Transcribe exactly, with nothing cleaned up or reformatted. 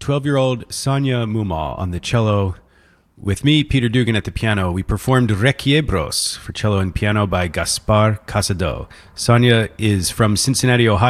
twelve-year-old Sonia Mumal on the cello. With me, Peter Dugan, at the piano. We performed Requiebros for cello and piano by Gaspar Casado. Sonia is from Cincinnati, Ohio.